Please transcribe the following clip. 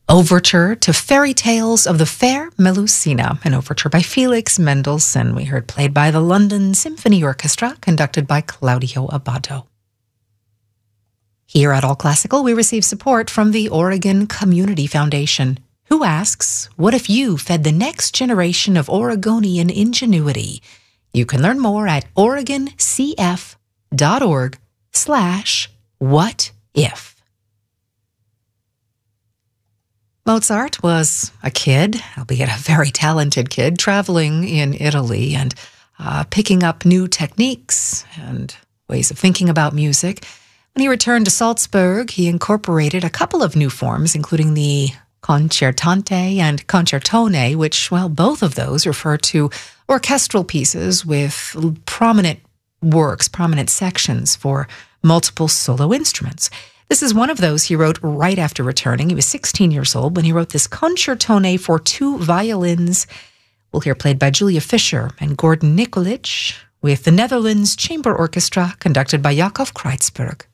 Overture to Fairy Tales of the Fair Melusina, an overture by Felix Mendelssohn. We heard played by the London Symphony Orchestra, conducted by Claudio Abbado. Here at All Classical, we receive support from the Oregon Community Foundation, who asks, what if you fed the next generation of Oregonian ingenuity? You can learn more at oregoncf.org/whatif. Mozart was a kid, albeit a very talented kid, traveling in Italy and picking up new techniques and ways of thinking about music. When he returned to Salzburg, he incorporated a couple of new forms, including the concertante and concertone, which, well, both of those refer to orchestral pieces with prominent works, prominent sections for multiple solo instruments. This is one of those he wrote right after returning. He was 16 years old when he wrote this concertone for 2 violins. We'll hear played by Julia Fischer and Gordon Nikolic with the Netherlands Chamber Orchestra, conducted by Yakov Kreitzberg.